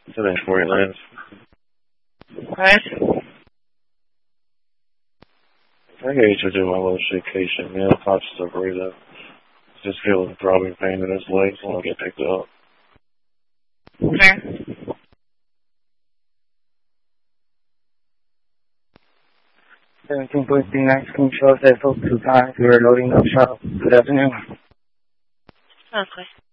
740 lands. Alright. I got you to do my little shitcation, man. I'll pop stuff right up. Just feeling throbbing pain in his legs when I get picked up. Okay. 17.39, King Charles, Airport 25, we are loading up shuttle. Good afternoon. Okay.